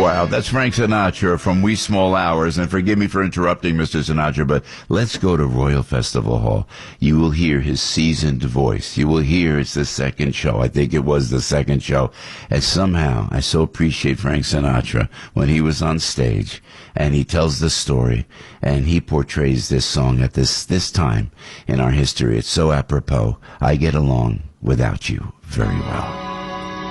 Wow, that's Frank Sinatra from Wee Small Hours. And forgive me for interrupting, Mr. Sinatra, but let's go to Royal Festival Hall. You will hear his seasoned voice. You will hear it's the second show. I think it was the second show. And somehow, I so appreciate Frank Sinatra when he was on stage and he tells the story and he portrays this song at this time in our history. It's so apropos. I get along without you very well.